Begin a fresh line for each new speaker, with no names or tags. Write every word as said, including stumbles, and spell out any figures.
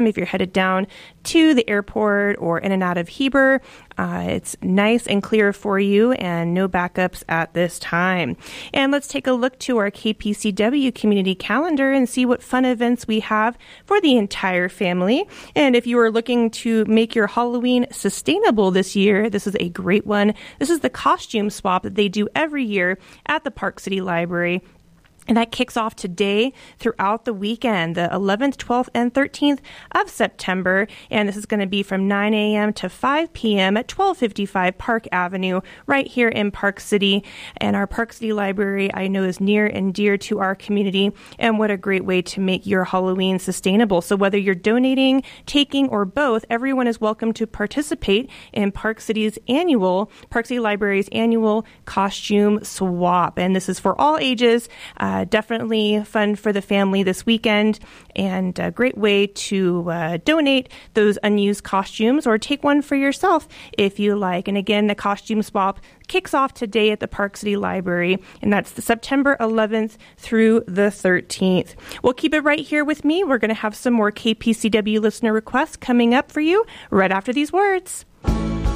If you're headed down to the airport or in and out of Heber, uh, it's nice and clear for you and no backups at this time. And let's take a look to our K P C W community calendar and see what fun events we have for the entire family. And if you are looking to make your Halloween sustainable this year, this is a great one. This is the costume swap that they do every year at the Park City Library. And that kicks off today throughout the weekend, the eleventh, twelfth, and thirteenth of September. And this is going to be from nine a.m. to five p.m. at twelve fifty-five Park Avenue, right here in Park City. And our Park City Library, I know, is near and dear to our community. And what a great way to make your Halloween sustainable. So whether you're donating, taking, or both, everyone is welcome to participate in Park City's annual, Park City Library's annual costume swap. And this is for all ages. Uh, Uh, definitely fun for the family this weekend, and a great way to uh, donate those unused costumes or take one for yourself if you like. And again, the costume swap kicks off today at the Park City Library, and that's the September eleventh through the thirteenth. Well, keep it right here with me. We're going to have some more K P C W listener requests coming up for you right after these words.